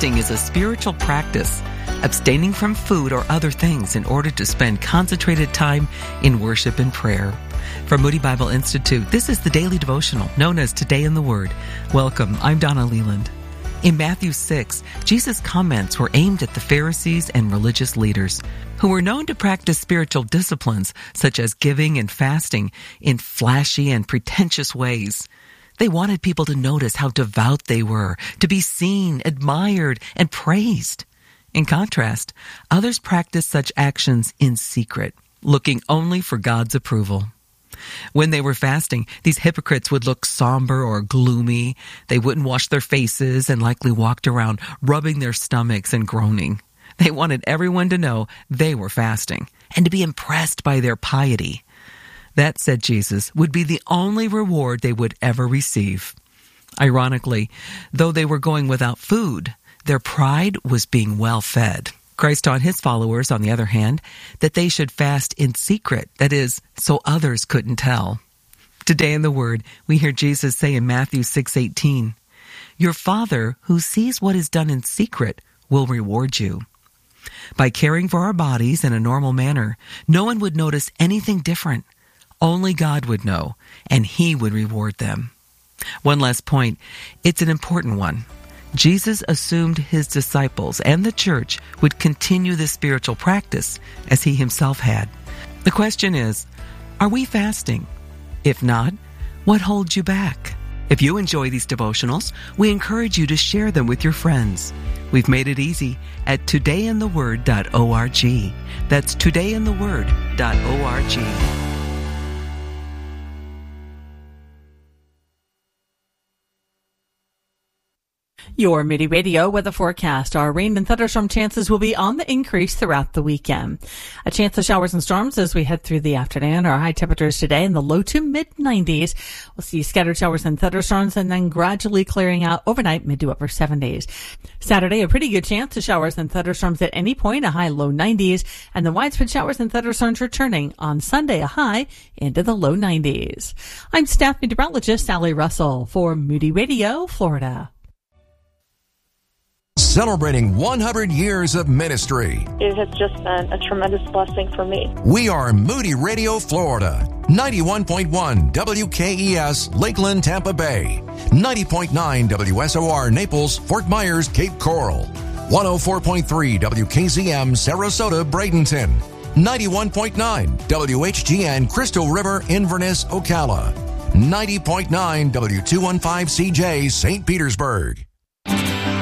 Fasting is a spiritual practice, abstaining from food or other things in order to spend concentrated time in worship and prayer. From Moody Bible Institute, this is the Daily Devotional known as Today in the Word. Welcome, I'm Donna Leland. In Matthew 6, Jesus' comments were aimed at the Pharisees and religious leaders who were known to practice spiritual disciplines such as giving and fasting in flashy and pretentious ways. They wanted people to notice how devout they were, to be seen, admired, and praised. In contrast, others practiced such actions in secret, looking only for God's approval. When they were fasting, these hypocrites would look somber or gloomy. They wouldn't wash their faces and likely walked around rubbing their stomachs and groaning. They wanted everyone to know they were fasting and to be impressed by their piety. That, said Jesus, would be the only reward they would ever receive. Ironically, though they were going without food, their pride was being well fed. Christ taught his followers, on the other hand, that they should fast in secret, that is, so others couldn't tell. Today in the Word, we hear Jesus say in Matthew 6:18, "Your Father, who sees what is done in secret, will reward you." By caring for our bodies in a normal manner, no one would notice anything different. Only God would know, and he would reward them. One last point. It's an important one. Jesus assumed his disciples and the church would continue this spiritual practice as he himself had. The question is, are we fasting? If not, what holds you back? If you enjoy these devotionals, we encourage you to share them with your friends. We've made it easy at todayintheword.org. That's todayintheword.org. Your Moody Radio weather forecast. Our rain and thunderstorm chances will be on the increase throughout the weekend. A chance of showers and storms as we head through the afternoon. Our high temperatures today in the low to mid-90s. We'll see scattered showers and thunderstorms and then gradually clearing out overnight, mid to upper 70s. Saturday, a pretty good chance of showers and thunderstorms at any point, a high low 90s. And the widespread showers and thunderstorms returning on Sunday, a high into the low 90s. I'm staff meteorologist Sally Russell for Moody Radio, Florida. Celebrating 100 years of ministry. It has just been a tremendous blessing for me. We are Moody Radio, Florida. 91.1 WKES, Lakeland, Tampa Bay. 90.9 WSOR, Naples, Fort Myers, Cape Coral. 104.3 WKZM, Sarasota, Bradenton. 91.9 WHGN, Crystal River, Inverness, Ocala. 90.9 W215CJ, St. Petersburg.